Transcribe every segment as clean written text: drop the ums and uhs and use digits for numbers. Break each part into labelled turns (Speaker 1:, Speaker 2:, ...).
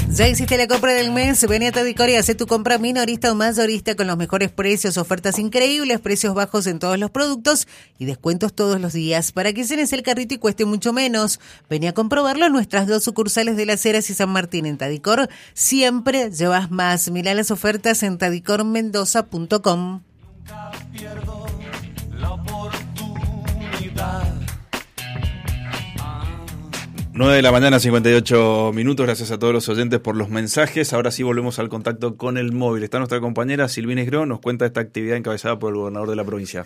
Speaker 1: Ya hiciste la compra del mes, ven a Tadicor y haz tu compra minorista o mayorista con los mejores precios, ofertas increíbles, precios bajos en todos los productos y descuentos todos los días para que llenes el carrito y cueste mucho menos. Ven a comprobarlo en nuestras 2 sucursales de Las Heras y San Martín. En Tadicor siempre llevas más. Mirá las ofertas en tadicormendoza.com.
Speaker 2: Nunca pierdo la oportunidad.
Speaker 3: 9 de la mañana, 58 minutos. Gracias a todos los oyentes por los mensajes. Ahora sí volvemos al contacto con el móvil. Está nuestra compañera Silvina Esgro, nos cuenta esta actividad encabezada por el gobernador de la provincia.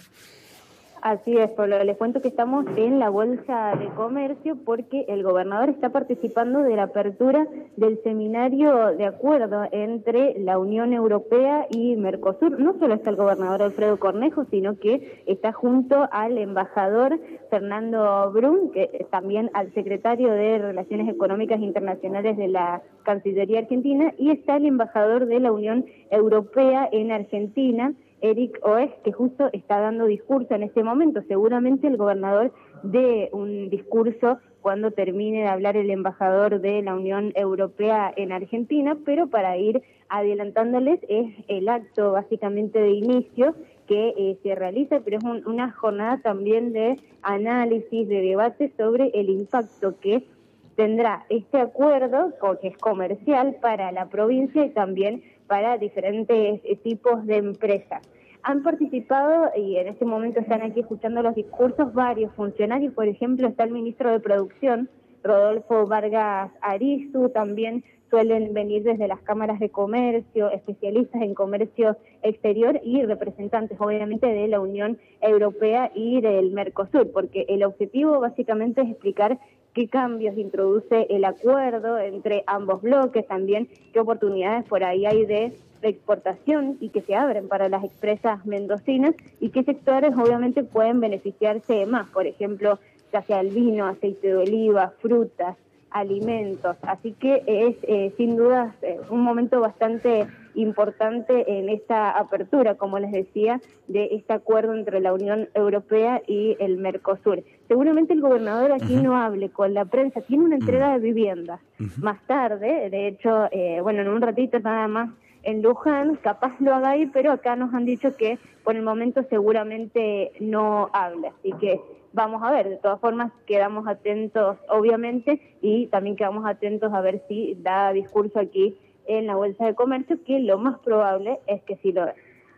Speaker 4: Así es, Pablo. Les cuento que estamos en la Bolsa de Comercio porque el gobernador está participando de la apertura del seminario de acuerdo entre la Unión Europea y Mercosur. No solo está el gobernador Alfredo Cornejo, sino que está junto al embajador Fernando Brun, que también al secretario de Relaciones Económicas Internacionales de la Cancillería Argentina, y está el embajador de la Unión Europea en Argentina, Eric Oes, que justo está dando discurso en este momento. Seguramente el gobernador dé un discurso cuando termine de hablar el embajador de la Unión Europea en Argentina, pero para ir adelantándoles es el acto básicamente de inicio que se realiza, pero es una jornada también de análisis, de debate sobre el impacto que tendrá este acuerdo, que es comercial, para la provincia y también para diferentes tipos de empresas. Han participado y en este momento están aquí escuchando los discursos varios funcionarios. Por ejemplo, está el ministro de Producción, Rodolfo Vargas Arizu. También suelen venir desde las cámaras de comercio, especialistas en comercio exterior y representantes, obviamente, de la Unión Europea y del Mercosur, porque el objetivo básicamente es explicar qué cambios introduce el acuerdo entre ambos bloques, también qué oportunidades por ahí hay de exportación y que se abren para las empresas mendocinas y qué sectores obviamente pueden beneficiarse más, por ejemplo, ya sea el vino, aceite de oliva, frutas, alimentos. Así que es sin duda un momento bastante importante en esta apertura, como les decía, de este acuerdo entre la Unión Europea y el Mercosur. Seguramente el gobernador aquí no hable con la prensa, tiene una entrega de viviendas. Más tarde, de hecho, en un ratito nada más, en Luján, capaz lo haga ahí, pero acá nos han dicho que por el momento seguramente no hable. Así que vamos a ver, de todas formas quedamos atentos, obviamente, y también quedamos atentos a ver si da discurso aquí en la Bolsa de Comercio, que lo más probable es que sí lo dé.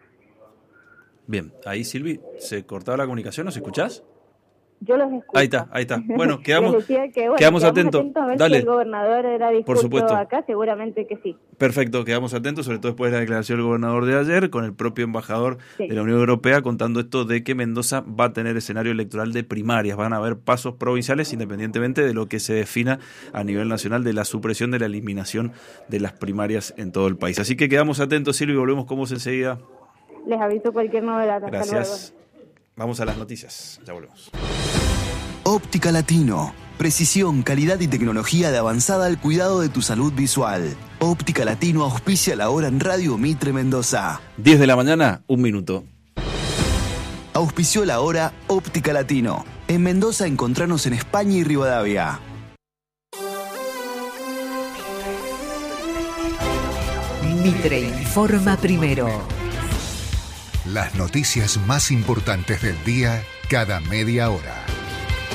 Speaker 3: Bien, ahí Silvi, ¿se cortaba la comunicación? ¿Nos escuchás?
Speaker 4: Yo los escucho.
Speaker 3: Ahí está. Bueno, quedamos
Speaker 4: atentos a ver
Speaker 3: Dale.
Speaker 4: si el gobernador era discurso
Speaker 3: Por supuesto.
Speaker 4: acá, seguramente que sí.
Speaker 3: Perfecto, quedamos atentos, sobre todo después de la declaración del gobernador de ayer, con el propio embajador de la Unión Europea contando esto de que Mendoza va a tener escenario electoral de primarias, van a haber pasos provinciales independientemente de lo que se defina a nivel nacional de la supresión de la eliminación de las primarias en todo el país. Así que quedamos atentos, Silvia, y volvemos como enseguida.
Speaker 4: Les aviso cualquier novedad. Hasta
Speaker 3: Gracias.
Speaker 4: luego.
Speaker 3: Vamos a las noticias, ya volvemos.
Speaker 5: Óptica Latino. Precisión, calidad y tecnología de avanzada al cuidado de tu salud visual. Óptica Latino auspicia la hora en Radio Mitre Mendoza.
Speaker 3: 10 de la mañana, 1 minuto.
Speaker 5: Auspició la hora Óptica Latino. En Mendoza encontranos en España y Rivadavia.
Speaker 1: Mitre informa primero.
Speaker 6: Las noticias más importantes del día cada media hora.